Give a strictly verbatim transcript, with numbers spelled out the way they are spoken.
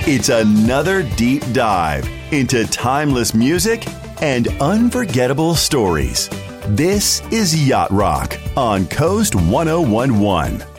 It's another deep dive into timeless music and unforgettable stories. This is Yacht Rock on Coast one oh one one.